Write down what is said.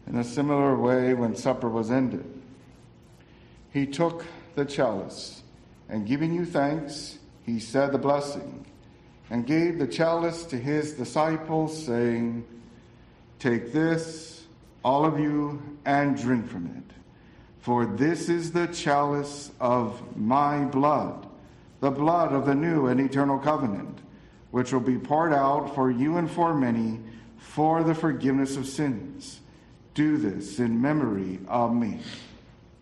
In a similar way, when supper was ended, he took the chalice, and giving you thanks, he said the blessing, and gave the chalice to his disciples, saying, "Take this, all of you, and drink from it. For this is the chalice of my blood, the blood of the new and eternal covenant, which will be poured out for you and for many for the forgiveness of sins. Do this in memory of me."